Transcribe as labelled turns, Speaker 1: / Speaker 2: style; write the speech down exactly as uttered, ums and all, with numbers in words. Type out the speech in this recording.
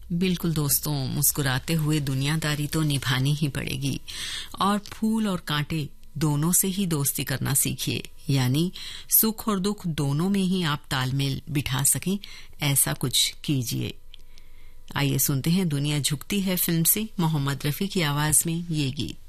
Speaker 1: बिल्कुल दोस्तों, मुस्कुराते हुए दुनियादारी तो निभानी ही पड़ेगी और फूल और कांटे दोनों से ही दोस्ती करना सीखिए, यानी सुख और दुख दोनों में ही आप तालमेल बिठा सकें, ऐसा कुछ कीजिए। आइए सुनते हैं दुनिया झुकती है फिल्म से मोहम्मद रफी की आवाज में ये गीत।